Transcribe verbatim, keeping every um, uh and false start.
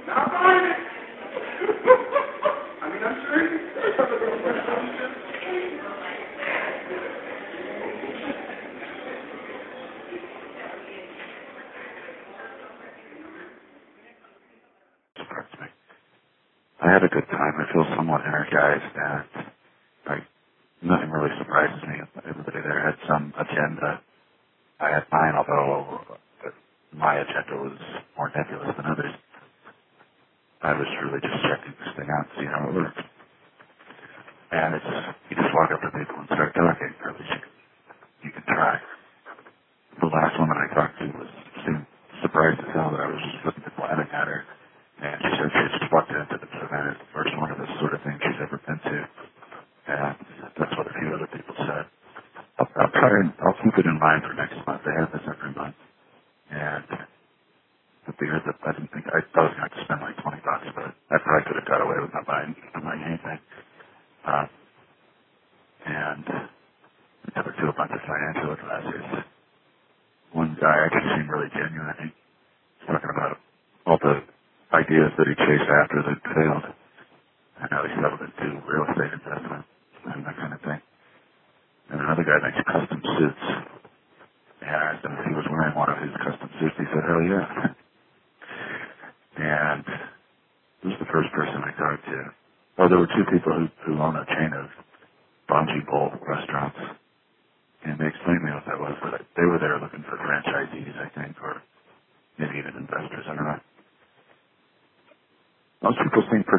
Not buying it. I mean, I'm sure you surprised me. I had a good time. I feel somewhat energized, and like nothing really surprises me. Everybody there had some agenda. I had mine, although my agenda was more nebulous than others. I was really just checking this thing out, see how it works. And it's you just walk up to people and start talking, or at least you, you can try. The last woman I talked to was seemed surprised as hell that I was just looking at laughing at her. And she said she just walked into the event. It's the first one of this sort of thing she's ever been to. And that's what a few other people said. I'll, I'll try and I'll keep it in mind for next month. They have this every month. And the beer that I didn't think I, I was going to spend like twenty bucks, but I probably could have got away with not buying, not buying anything. Uh, and I took her to a bunch of financial advisors. One guy actually seemed really genuine. He was talking about all the ideas that he chased after that failed, and how he settled into real estate investment and that kind of thing. And another guy makes custom suits. And I asked him if he was wearing one of his custom suits. He said, hell yeah. And this was the first person I talked to. Oh, there were two people who, who own a chain of bungee pole